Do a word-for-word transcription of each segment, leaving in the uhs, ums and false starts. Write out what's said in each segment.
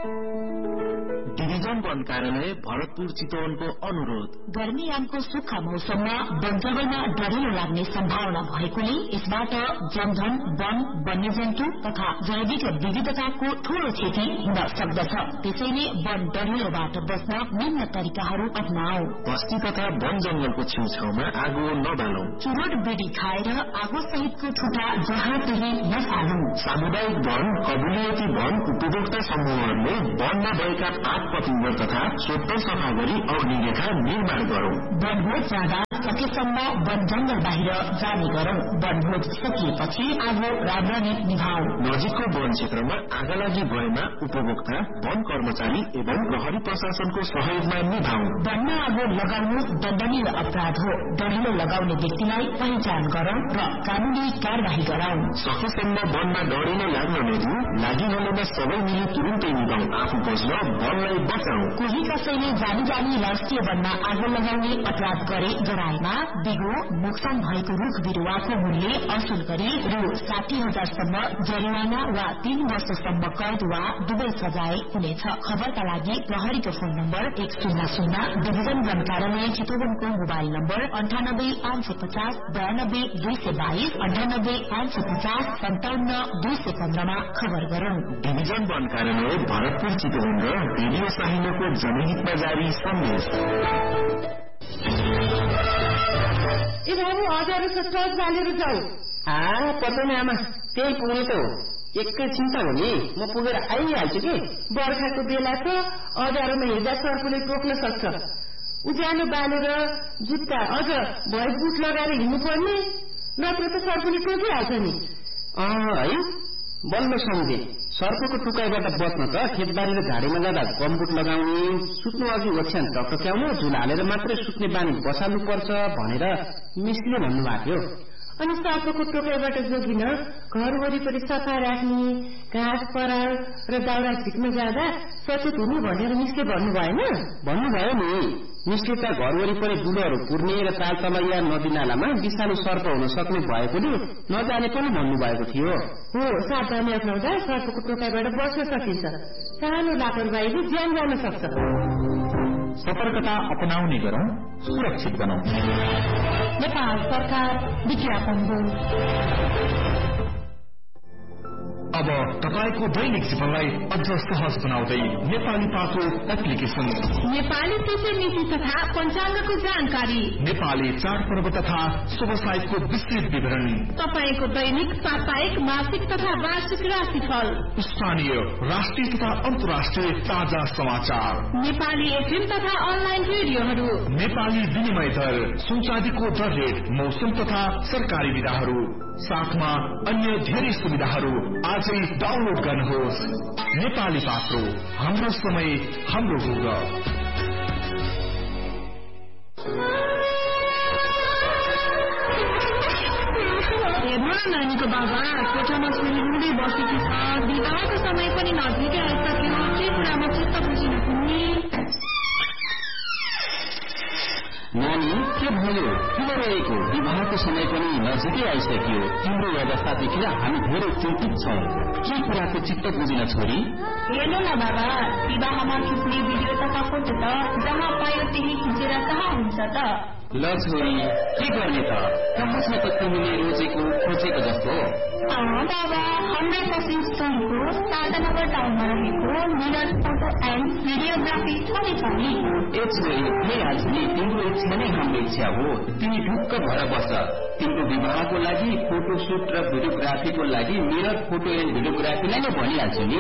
Division वन कार्यालय भरतपुर चितवनको अनुरोध। गर्मीयामको सुक्खा मौसममा वन जंगलमा डढेलो लाग्ने सम्भावना भएकोले यसबाट जनधन, वन, वन्यजन्तु तथा जैविक विविधताको ठूलो क्षति हुन सक्दछ। त्यसैले वन डढेलोबाट बच्न निम्न तरिकाहरू अपनाऊ। बस्ती तथा वन जंगलको छेउछाउमा आगो नबालौं। चुरोट बेडी खाएर आगो सहितको ठुटा जहाँ त्यही नफालौं। सामुदायिक वन, कबुलियती वन उपभोक्ता समूहहरूले वनमा भएका पात पतिङ्गर तथा सोत्तर सफा गरी अग्निरेखा निर्माण गरौं। वनभोज जाँदा सकेसम्म वन जंगल बाहिर जाने गरौं। वनभोज सकिएपछि आगो राम्ररी निभाऊ। नजिकको वन क्षेत्रमा आगालागी भएमा उपभोक्ता, वन कर्मचारी एवं प्रहरी प्रशासनको सहयोगमा निभाऊ। वनमा आगो लगाउनु दण्डनीय अपराध हो। डढेलो लगाउने व्यक्तिलाई पहिचान गरौं र कानूनी कार्यवाही गराऊ। सकेसम्म वनमा डढेलो लाग्न नदिऊ। लागिहालेमा सबै मिली तुरुन्तै निभाऊ। आफू बस्न वनलाई बचाऊ। कोही कसैले जानी जानी राष्ट्रिय वनमा आगो लगाउने अपराध गरे गराएमा बिगो नोक्सान भएको रुख बिरुवाको मूल्य असुल गरी रु साठी हजारसम्म जरिवाना वा तीन वर्षसम्म कैद वा दुवै सजाय हुनेछ। खबरका लागि प्रहरीको फोन नम्बर एक शून्य शून्य डिभिजन वन कार्यालय चितवनको मोबाइल नम्बर अन्ठानब्बे पाँच सय पचास बयानब्बे दुई सय बाइस अन्ठानब्बे पाँच सय पचास सन्ताउन्न दुई सय पन्ध्रमा खबर गरौं। डिभिजन वन कार्यालय भरतपुर चितवन र रेडियो साहित्यको जनहितमा जारी सन्देश। ए बाबु हजार टच बालेर जाऊ। आ पर्दैन आमा, त्यही पुग्ने त हो। एकै चिन्ता हो नि, म पुगेर आइहाल्छु कि। बर्खाको बेला छ, अजारोमा हिँड्दा सर्पले टोक्न सक्छ। उज्यालो बालेर जुत्ता अझ भए बुट लगाएर हिँड्नु पर्ने, नत्र त सर्पले टोकिहाल्छ नि। अँ है, बल्ल सम्झे। सर्पको टुकाइबाट बच्न त खेतबारी र झाडीमा जाँदा गमबुट लगाउने, सुत्नु अघि ओछ्यान टकटक्याउनु, झुल हालेर मात्रै सुत्ने बानी बसाल्नु पर्छ भनेर मिसले भन्नुभएको थियो। अनि सर्पको टोकाइबाट जोगिन घर वरिपरि सफा राख्ने, घाँस पराल र दाउरा झिक्न जाँदा सचेत हुनु भनेर मिसले भन्नु भएन? भन्नुभयो नि। मिसले त घर वरिपरि दुलोहरू पुर्ने र ताल तलैया नदी नालामा विषालु सर्प हुन सक्ने भएकोले नजाने पनि भन्नुभएको थियो। हो, सावधानी अप्नाउँदा सर्पको टोकाइबाट बस्न सकिन्छ। सानो लापरवाहीले ज्यान जान सक्छ। सतर्कता अपनाउने गरौं, सुरक्षित बनाऊ। नेपाल सरकार विज्ञापन हो। अब तपाईको दैनिक जीवनलाई अझ सहज बनाउँदै नेपाली पातो एप्लिकेशन। नेपाली तिथि नीति तथा पञ्चाङ्गको जानकारी, नेपाली चाडपर्व तथा शुभ साहित्यको विस्तृत विवरण, तपाईको दैनिक, साप्ताहिक, मासिक तथा वार्षिक राशिफल, स्थानीय, राष्ट्रिय तथा अन्तर्राष्ट्रिय ताजा समाचार, नेपाली एफएम तथा अनलाइन रेडियोहरू, नेपाली विनिमय दर, सुचादीको दर रेट, मौसम तथा सरकारी विधाहरू, साथमा अन्य धेरै सुविधाहरू आजै डाउनलोड गर्नुहोस्। नेपाली पात्रो, हाम्रो समय हाम्रो भोग। नानीको बाबा कोठामा छोरी रुँदै बसेकी छ। विवाहको समय पनि नजिकै आइसक्यो। के कुरामा चित्त बुझिन पुग्ने? नानी के भयो? किन रहेको? विवाहको समय पनि नजिकै आइसक्यो। तिम्रो अवस्था देखेर हामी धेरै चिन्तित छौँ। के कुराको चित्त बुझिन छोरी? हेर्नु न बाबा, विवाहमा खिच्ने भिडियो तथा फोटो त जहाँ पायो त्यही खिचेर कहाँ हुन्छ त? ल छोरी, के गर्ने त? कहाँ छ त तिमीले रोजेको खोजेको जस्तो? बाबा, हन्ड्रेड पर्सेन्ट स्टोरको शारदानगर टाउनमा रहेको मिरर फोटो एन्ड भिडियोग्राफी छँदै छ नि। ए छोरी, हे आज नि तिम्रो इच्छा नै हाम्रो इच्छा हो। तिमी ढुक्क भएर बस। तिम्रो विवाहको लागि फोटोसुट र भिडियोग्राफीको लागि मिरर फोटो एन्ड भिडियोग्राफीलाई नै भनिहाल्छु नि।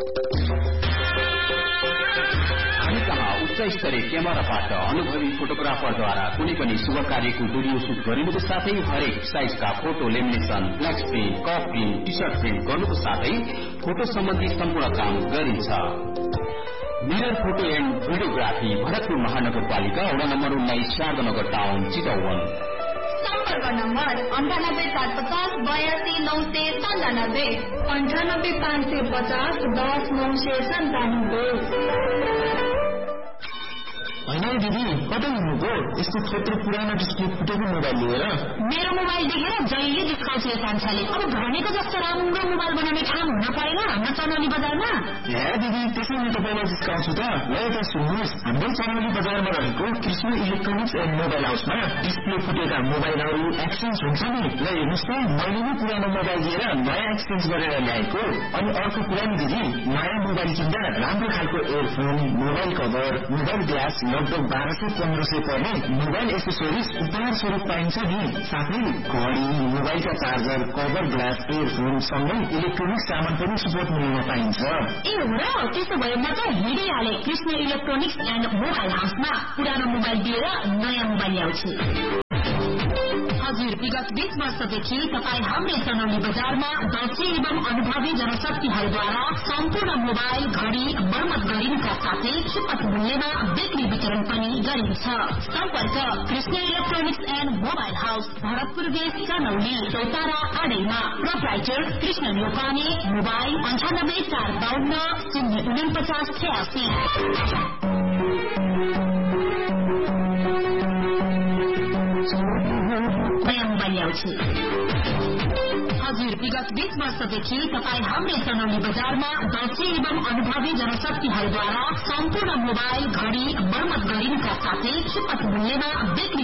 हामी कहाँ उच्च स्तरीय क्यामेराबाट अनुभवी फोटोग्राफरद्वारा कुनै पनि शुभ कार्यको भिडियो सुट गरिनुको साथै हरेक साइजका photo lamination, फ्ल्याक्स print, cup print, T short print गर्नुको साथै फोटो सम्बन्धी सम्पूर्ण काम गरिन्छ। Mirror photo and videography, Bharatpur महानगरपालिका वडा नम्बर उन्नाइस, शारदानगर टाउन, चितवन। सम्पर्क नम्बर अन्ठानब्बे सात पचास बयासी नौ सय सन्तानब्बे अन्ठानब्बे पाँच सय पचास दस नौ सय सन्तानब्बे। होइन दिदी कतै हुनुको यस्तो थोत्रो पुरानो डिस्प्ले फुटेको मोबाइल लिएर? मेरो मोबाइल देखेर जहिले जिस्काउँछ यो कान्छाले। अब भनेको जस्तो राम्रो मोबाइल बनाउने ठाउँ हुन परेन हाम्रो चनौली बजारमा? हे दिदी त्यसै म तपाईँलाई जिस्काउँछु त। ल यता सुन्नुहोस्, हाम्रो चनौली बजारमा रहेको कृष्ण इलेक्ट्रोनिक्स एन्ड मोबाइल हाउसमा डिस्प्ले फुटेका मोबाइलहरू एक्सचेन्ज हुन्छ नि। ल हेर्नुहोस् त, मैले नै पुरानो मोबाइल लिएर नयाँ एक्सचेन्ज गरेर ल्याएको। अनि अर्को कुरा नि दिदी, नयाँ मोबाइल किन्दा राम्रो खालको earphone, mobile cover, mobile glass लगभग बाह्र सय पन्ध्र सय पर्ने मोबाइल एसेसोरिज उपहार स्वरूप पाइन्छ नि। साथै घडी, मोबाइलका चार्जर, कभर ग्लास, एयरफोन सँगै इलेक्ट्रोनिक सामान पनि सुपथ मूल्यमा पाइन्छ। ए हो र, त्यसो भए म त हिँडिहाले कृष्ण इलेक्ट्रोनिक्स एन्ड मोबाइल हाउसमा पुरानो मोबाइल दिएर नयाँ मोबाइल ल्याउँछु। हजुर, विगत बीस वर्षदेखि तपाईँ हाम्रै चनौली बजारमा दक्ष एवं अनुभवी जनशक्तिहरूद्वारा सम्पूर्ण मोबाइल, घडी मर्मत गरिनुका साथै सुपथ मूल्यमा बिक्री वितरण पनि गरिन्छ। सम्पर्क Krishna electronics and mobile house, Bharatpur base, Chanauli, Chautara आडैमा। Proprietor Krishna Neupane. Mobile अन्ठानब्बे चार बाहन्न शून्य उनपचास छयासी। हजुर, विगत बीस वर्षदेखि तपाईँ हाम्रै चनौली बजारमा दक्ष एवं अनुभवी जनशक्तिहरूद्वारा सम्पूर्ण मोबाइल, घडी मर्मत गरिनुका साथै सुपथ मूल्यमा बिक्री